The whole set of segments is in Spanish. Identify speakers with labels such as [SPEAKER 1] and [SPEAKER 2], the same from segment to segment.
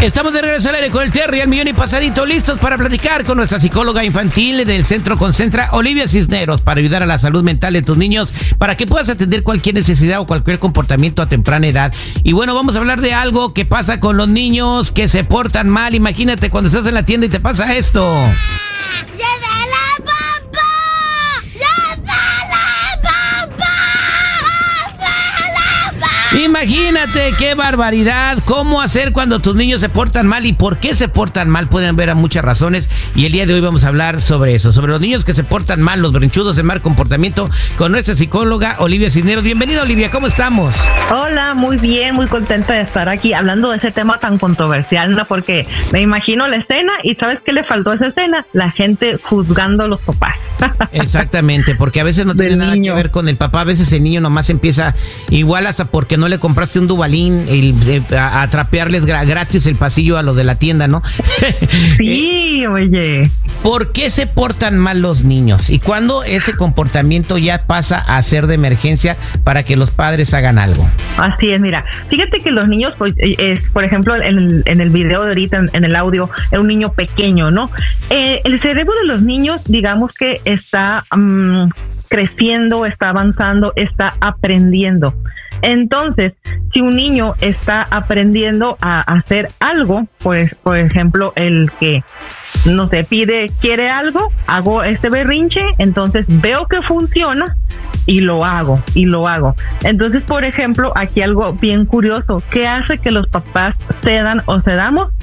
[SPEAKER 1] Estamos de regreso al aire con el Terry, el millón y pasadito, listos para platicar con nuestra psicóloga infantil del Centro Concentra, Olivia Cisneros, para ayudar a la salud mental de tus niños, para que puedas atender cualquier necesidad o cualquier comportamiento a temprana edad. Y bueno, vamos a hablar de algo que pasa con los niños que se portan mal. Imagínate cuando estás en la tienda y te pasa esto. Imagínate qué barbaridad, cómo hacer cuando tus niños se portan mal y por qué se portan mal. Pueden ver a muchas razones y el día de hoy vamos a hablar sobre eso, sobre los niños que se portan mal, los berrinchudos, el mal comportamiento, con nuestra psicóloga Olivia Cisneros. Bienvenida, Olivia, ¿cómo estamos?
[SPEAKER 2] Hola, muy bien, muy contenta de estar aquí hablando de ese tema tan controversial, ¿no? Porque me imagino la escena y ¿sabes qué le faltó a esa escena? La gente juzgando a los papás.
[SPEAKER 1] Exactamente, porque a veces no tiene nada que ver con el papá, a veces el niño nomás empieza igual hasta porque no le compraste un Dubalín a trapearles gratis el pasillo a los de la tienda, ¿no?
[SPEAKER 2] Sí, oye.
[SPEAKER 1] ¿Por qué se portan mal los niños? ¿Y cuándo ese comportamiento ya pasa a ser de emergencia para que los padres hagan algo?
[SPEAKER 2] Así es, mira, fíjate que los niños, pues, por ejemplo, en el video de ahorita, en el audio, es un niño pequeño, ¿no? El cerebro de los niños, digamos que está creciendo, está avanzando, está aprendiendo. Entonces, si un niño está aprendiendo a hacer algo, pues, por ejemplo, el que, no sé, quiere algo, hago este berrinche, entonces veo que funciona y lo hago. Entonces, por ejemplo, aquí algo bien curioso, ¿qué hace que los papás cedan o cedamos?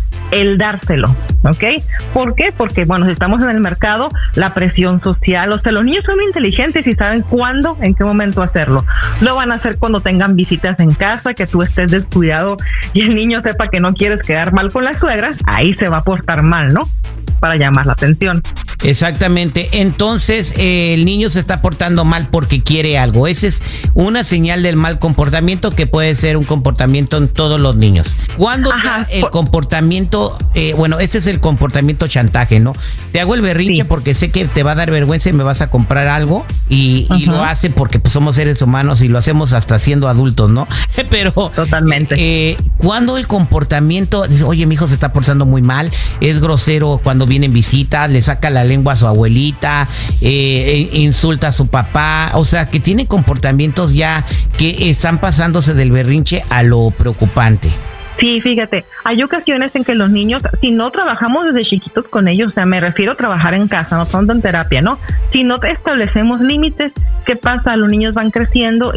[SPEAKER 2] El dárselo, ¿ok? ¿Por qué? Porque, bueno, si estamos en el mercado, la presión social, o sea, los niños son inteligentes y saben cuándo, en qué momento hacerlo. Lo van a hacer cuando tengan visitas en casa, que tú estés descuidado y el niño sepa que no quieres quedar mal con la suegra, ahí se va a portar mal, ¿no? Para llamar la atención.
[SPEAKER 1] Exactamente, entonces el niño se está portando mal porque quiere algo. Esa es una señal del mal comportamiento que puede ser un comportamiento en todos los niños. Cuando el comportamiento, ese es el comportamiento chantaje, ¿no? Te hago el berrinche porque sé que te va a dar vergüenza y me vas a comprar algo y lo hace porque pues, somos seres humanos y lo hacemos hasta siendo adultos, ¿no? Pero
[SPEAKER 2] totalmente.
[SPEAKER 1] Cuando el comportamiento, dice, oye, mi hijo se está portando muy mal, es grosero cuando viene en visita, le saca la lengua a su abuelita, insulta a su papá, o sea, que tiene comportamientos ya que están pasándose del berrinche a lo preocupante.
[SPEAKER 2] Sí, fíjate, hay ocasiones en que los niños, si no trabajamos desde chiquitos con ellos, o sea, me refiero a trabajar en casa, no tanto en terapia, ¿no? Si no establecemos límites, ¿qué pasa? Los niños van creciendo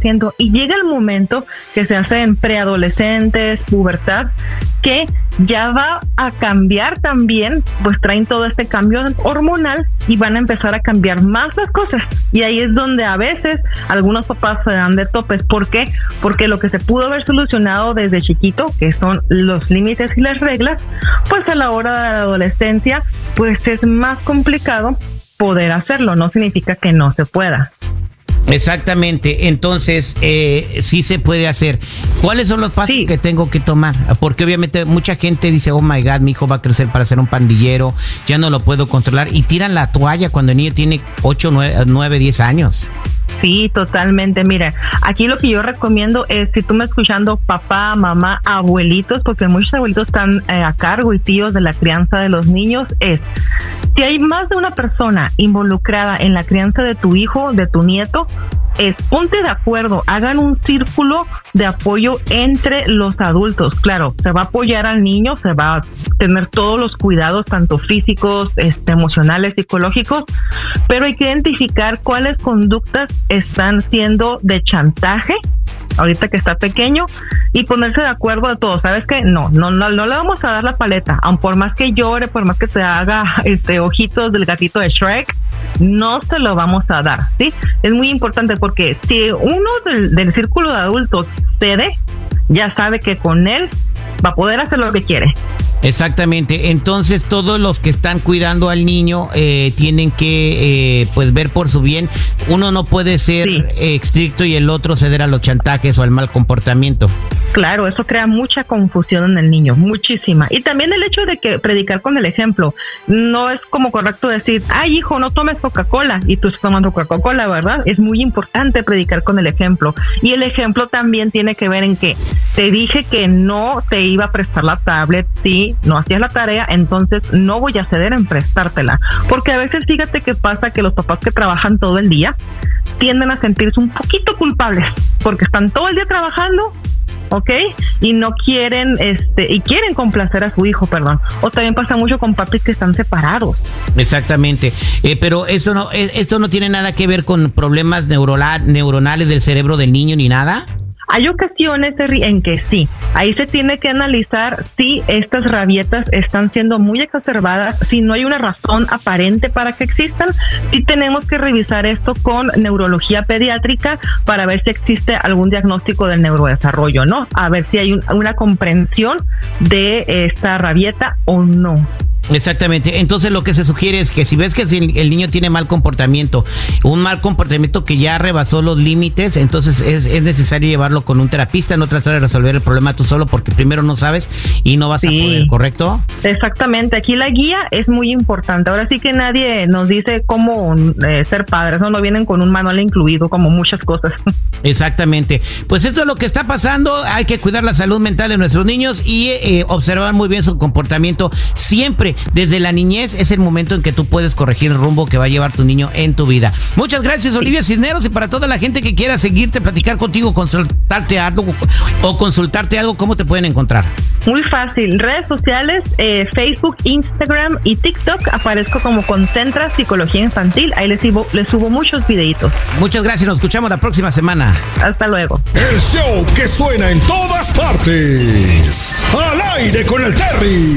[SPEAKER 2] y llega el momento que se hacen preadolescentes, pubertad, que ya va a cambiar también, pues traen todo este cambio hormonal y van a empezar a cambiar más las cosas. Y ahí es donde a veces algunos papás se dan de topes. ¿Por qué? Porque lo que se pudo haber solucionado desde chiquito, que son los límites y las reglas, pues a la hora de la adolescencia, pues es más complicado poder hacerlo. No significa que no se pueda.
[SPEAKER 1] Exactamente, entonces sí se puede hacer. ¿Cuáles son los pasos que tengo que tomar? Porque obviamente mucha gente dice, oh my God, mi hijo va a crecer para ser un pandillero, ya no lo puedo controlar, y tiran la toalla cuando el niño tiene 8, 9, 10 años.
[SPEAKER 2] Sí, totalmente. Mira, aquí lo que yo recomiendo es, si tú me escuchando, papá, mamá, abuelitos, porque muchos abuelitos están a cargo y tíos de la crianza de los niños, es, si hay más de una persona involucrada en la crianza de tu hijo, de tu nieto, ponte de acuerdo, hagan un círculo de apoyo entre los adultos. Claro, se va a apoyar al niño, se va a tener todos los cuidados, tanto físicos, emocionales, psicológicos, pero hay que identificar cuáles conductas están siendo de chantaje, ahorita que está pequeño, y ponerse de acuerdo a todos. ¿Sabes qué? No le vamos a dar la paleta, aun por más que llore, por más que se haga ojitos del gatito de Shrek, no se lo vamos a dar, ¿sí? Es muy importante porque si uno del círculo de adultos cede, ya sabe que con él va a poder hacer lo que quiere.
[SPEAKER 1] Exactamente, entonces todos los que están cuidando al niño tienen que pues ver por su bien. Uno no puede ser estricto y el otro ceder a los chantajes o al mal comportamiento.
[SPEAKER 2] Claro, eso crea mucha confusión en el niño, muchísima. Y también el hecho de que predicar con el ejemplo, no es como correcto decir, ay hijo, no tomes Coca-Cola y tú estás tomando Coca-Cola, ¿verdad? Es muy importante predicar con el ejemplo. Y el ejemplo también tiene que ver en que te dije que no te iba a prestar la tablet, sí, no hacías la tarea, entonces no voy a ceder en prestártela. Porque a veces fíjate que pasa que los papás que trabajan todo el día tienden a sentirse un poquito culpables porque están todo el día trabajando, ¿ok? Y no quieren, y quieren complacer a su hijo, perdón. O también pasa mucho con papis que están separados.
[SPEAKER 1] Exactamente, pero esto no tiene nada que ver con problemas neuronales del cerebro del niño ni nada.
[SPEAKER 2] Hay ocasiones en que sí, ahí se tiene que analizar si estas rabietas están siendo muy exacerbadas, si no hay una razón aparente para que existan, sí tenemos que revisar esto con neurología pediátrica para ver si existe algún diagnóstico del neurodesarrollo, ¿no? A ver si hay una comprensión de esta rabieta o no.
[SPEAKER 1] Exactamente, entonces lo que se sugiere es que si ves que el niño tiene mal comportamiento, un mal comportamiento que ya rebasó los límites, entonces es necesario llevarlo con un terapista, no tratar de resolver el problema tú solo porque primero no sabes y no vas a poder, ¿correcto?
[SPEAKER 2] Exactamente, aquí la guía es muy importante. Ahora sí que nadie nos dice cómo ser padres, no vienen con un manual incluido como muchas cosas.
[SPEAKER 1] Exactamente, pues esto es lo que está pasando, hay que cuidar la salud mental de nuestros niños y observar muy bien su comportamiento siempre. Desde la niñez es el momento en que tú puedes corregir el rumbo que va a llevar tu niño en tu vida. Muchas gracias, Olivia Cisneros, y para toda la gente que quiera seguirte, platicar contigo, consultarte algo, ¿cómo te pueden encontrar?
[SPEAKER 2] Muy fácil, redes sociales, Facebook, Instagram y TikTok, aparezco como Concentra Psicología Infantil, ahí les subo muchos videitos.
[SPEAKER 1] Muchas gracias, nos escuchamos la próxima semana.
[SPEAKER 2] Hasta luego.
[SPEAKER 3] El show que suena en todas partes, al aire con el Terry.